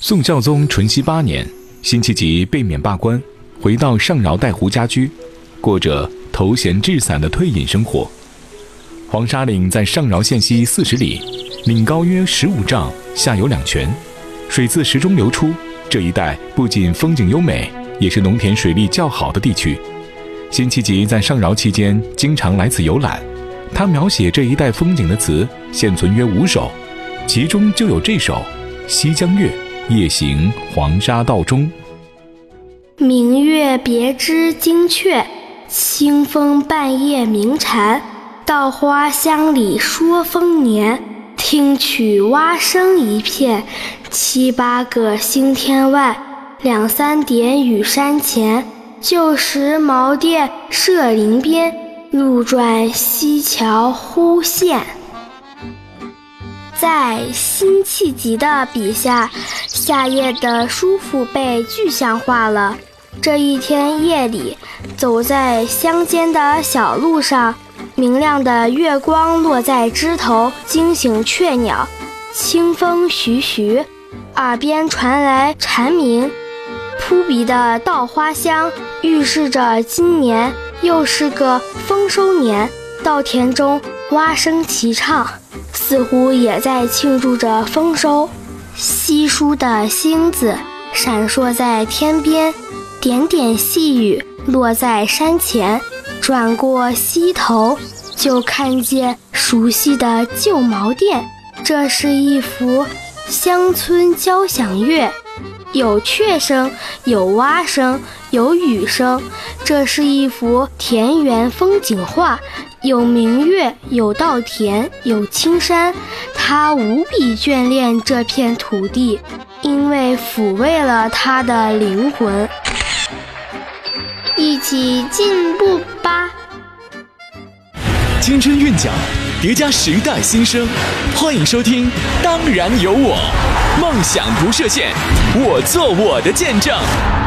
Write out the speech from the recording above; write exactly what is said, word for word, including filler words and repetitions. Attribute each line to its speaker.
Speaker 1: 宋孝宗淳熙八年，辛弃疾被免罢官，回到上饶带湖家居，过着头衔置散的退隐生活。黄沙岭在上饶县西四十里，岭高约十五丈，下有两泉，水自石中流出。这一带不仅风景优美，也是农田水利较好的地区。辛弃疾在上饶期间经常来此游览，他描写这一带风景的词现存约五首，其中就有这首《西江月》。夜行黄沙道中，
Speaker 2: 明月别枝惊鹊，清风半夜鸣蝉。稻花香里说丰年，听取蛙声一片。七八个星天外，两三点雨山前。旧时茅店社林边，路转溪桥忽见。在辛弃疾的笔下，夏夜的舒服被具象化了。这一天夜里，走在乡间的小路上，明亮的月光落在枝头，惊醒雀鸟。清风徐徐，耳边传来蝉鸣，扑鼻的稻花香预示着今年又是个丰收年。稻田中蛙声齐唱，似乎也在庆祝着丰收。稀疏的星子闪烁在天边，点点细雨落在山前。转过溪头，就看见熟悉的旧茅店。这是一幅乡村交响乐，有雀声，有蛙声，有雨声。这是一幅田园风景画，有明月，有稻田，有青山。他无比眷恋这片土地，因为抚慰了他的灵魂。一起进步吧！
Speaker 3: 青春韵脚，叠加时代新生，欢迎收听《当然有我》，梦想不设限，我做我的见证。